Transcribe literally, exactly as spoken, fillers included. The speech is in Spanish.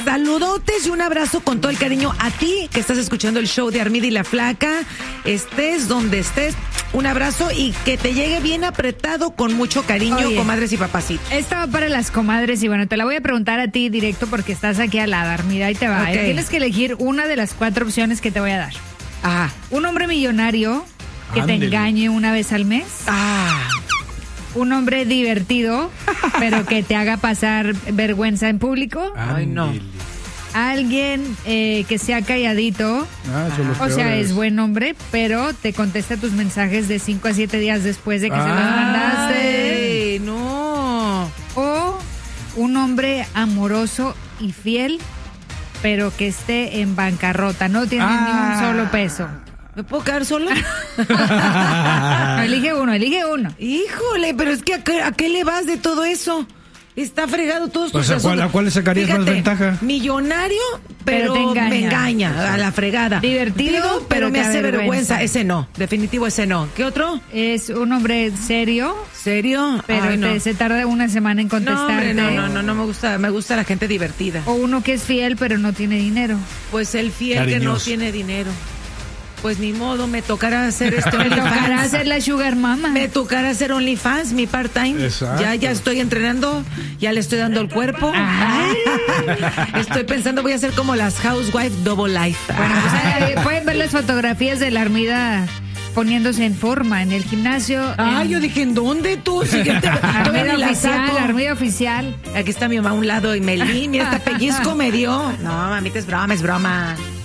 saludotes y un abrazo con todo el cariño a ti que estás escuchando el show de Armida y la Flaca. Estés donde estés, un abrazo y que te llegue bien apretado con mucho cariño, Oye, comadres y papacitos. Esta va para las comadres y bueno, te la voy a preguntar a ti directo porque estás aquí al lado, Armida, ahí te va. Okay. Tienes que elegir una de las cuatro opciones que te voy a dar. Ajá. Un hombre millonario que Ándale. te engañe una vez al mes. Ah. Un hombre divertido, pero que te haga pasar vergüenza en público. Ay, no. Alguien eh, que sea calladito, ah, son los o sea, peores. es buen hombre, pero te contesta tus mensajes de cinco a siete días después de que ah, se los mandaste. Ay, no. O un hombre amoroso y fiel, pero que esté en bancarrota, no tiene ah. ni un solo peso. ¿Me puedo quedar sola? No, elige uno, elige uno. Híjole, pero es que ¿a qué, a qué le vas de todo eso? Está fregado todos tus o sea, asuntos. ¿A cuál le sacarías Fíjate, más ventaja? Millonario, pero, pero engaña. me engaña Exacto. a la fregada. Divertido, pero, pero me hace vergüenza. vergüenza. Ese no, definitivo ese no. ¿Qué otro? Es un hombre serio. ¿Serio? Pero Ay, no. te, se tarda una semana en contestarte. No, no, no, no, no me gusta, me gusta la gente divertida. O uno que es fiel, pero no tiene dinero. Pues el fiel Cariñoso. que no tiene dinero. Pues ni modo, me tocará hacer este Me tocará hacer la sugar mama. Me tocará hacer OnlyFans, mi part-time. Exacto. Ya, ya estoy entrenando, ya le estoy dando el cuerpo. Ay. Estoy pensando, voy a hacer como las housewife double life. Bueno, pues, eh, pueden ver las fotografías de la Armida poniéndose en forma en el gimnasio. Ah, en... yo dije, ¿en dónde tú? Siguiente, Armida oficial, Armida oficial. Aquí está mi mamá a un lado y Melín, mira, hasta pellizco me dio. No, mamita, es broma, es broma.